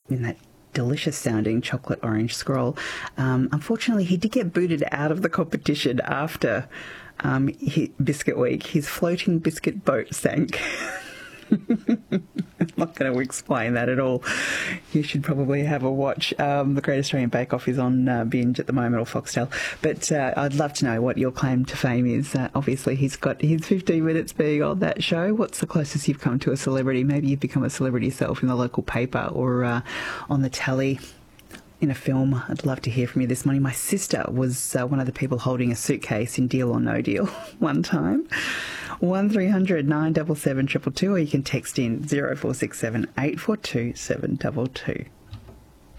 in that delicious sounding chocolate orange scroll. Unfortunately, he did get booted out of the competition after Biscuit Week. His floating biscuit boat sank. I'm not going to explain that at all. You should probably have a watch. The Great Australian Bake Off is on Binge at the moment, or Foxtel. But I'd love to know what your claim to fame is. Obviously, he's got his 15 minutes being on that show. What's the closest you've come to a celebrity? Maybe you've become a celebrity yourself in the local paper or on the telly. In a film. I'd love to hear from you this morning. My sister was one of the people holding a suitcase in Deal or No Deal one time. 1300 977 222, or you can text in 0467 842 722.